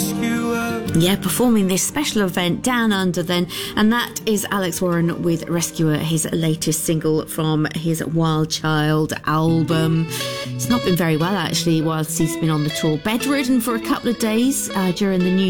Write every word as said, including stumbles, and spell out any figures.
Rescuer. Yeah, performing this special event Down Under then, and that is Alex Warren with Rescuer, his latest single from his Wild Child album. It's not been very well actually whilst he's been on the tour. Bedridden for a couple of days uh, during the New